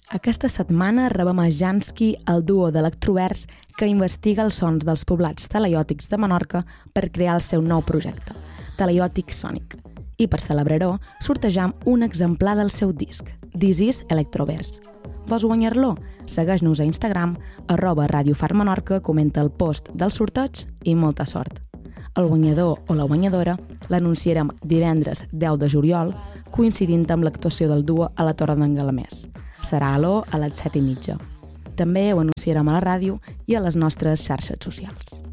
Aquesta setmana rebem a Jansky, el duo d'electroverts que investiga els sons dels poblats talaiòtics de Menorca per crear el seu nou projecte, Talaiòtic Sonic. I per celebrar-ho, sortejam un exemplar del seu disc, This is Electroverse. Vols guanyar-lo? Segueix-nos a Instagram, @radiofarmenorca, comenta el post del sorteig i molta sort. El guanyador o la guanyadora l'anunciarem divendres 10 de juliol, coincidint amb l'actuació del duo a la Torre d'en Galamés. Serà a l'O a les 7:30. També ho anunciarem a la ràdio i a les nostres xarxes socials.